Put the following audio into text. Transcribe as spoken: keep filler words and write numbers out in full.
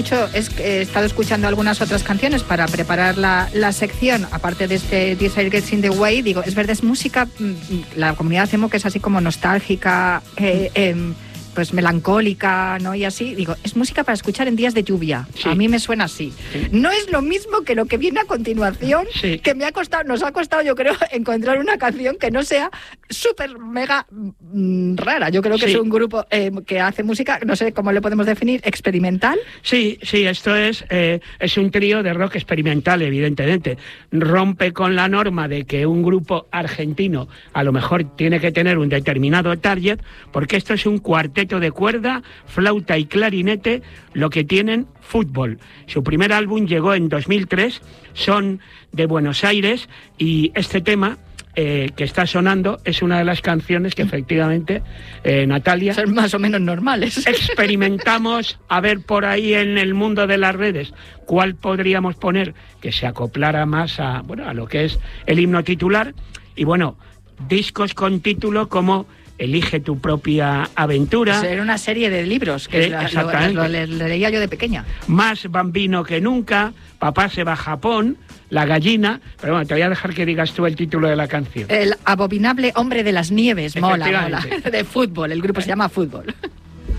Es que he estado escuchando algunas otras canciones para preparar la, la sección, aparte de este Desire Gets in the Way. Digo, es verdad, es música, la comunidad emo que es así como nostálgica, eh, eh, pues melancólica, ¿no? Y así, digo, es música para escuchar en días de lluvia. Sí. A mí me suena así. Sí. No es lo mismo que lo que viene a continuación, sí. que me ha costado, nos ha costado, yo creo, encontrar una canción que no sea súper mega mmm, rara. Yo creo que sí. es un grupo eh, que hace música, no sé cómo le podemos definir, experimental. Sí, sí, esto es, eh, es un trío de rock experimental, evidentemente. Rompe con la norma de que un grupo argentino a lo mejor tiene que tener un determinado target, porque esto es un cuarteto de cuerda, flauta y clarinete, lo que tienen fútbol. Su primer álbum llegó en dos mil tres, son de Buenos Aires, y este tema eh, que está sonando es una de las canciones que efectivamente, eh, Natalia... Son más o menos normales. Experimentamos a ver por ahí en el mundo de las redes cuál podríamos poner que se acoplara más a, bueno, a lo que es el himno titular, y bueno, discos con título como Elige tu propia aventura. Pues era una serie de libros que eh, lo, lo, lo, lo, lo leía yo de pequeña. Más bambino que nunca, Papá se va a Japón, La gallina. Pero bueno, te voy a dejar que digas tú el título de la canción. El abominable hombre de las nieves. Mola, mola. De fútbol, el grupo se llama Fútbol.